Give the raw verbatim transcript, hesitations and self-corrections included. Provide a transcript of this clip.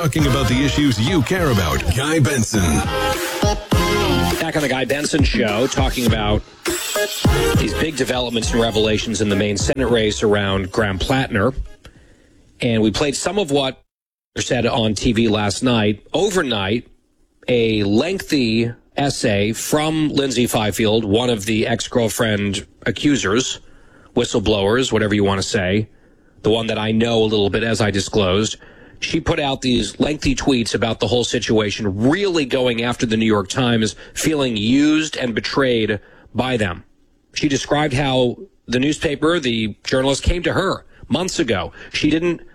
talking about the issues you care about. Guy Benson. Back on the Guy Benson Show, talking about these big developments and revelations in the main Senate race around Graham Plattner. And we played some of what said on T V last night. Overnight, a lengthy essay from Lindsay Fifield, one of the ex-girlfriend accusers, whistleblowers, whatever you want to say, the one that I know a little bit, as I disclosed. She put out these lengthy tweets about the whole situation, really going after the New York Times, feeling used and betrayed by them. She described how the newspaper, the journalist, came to her months ago. She didn't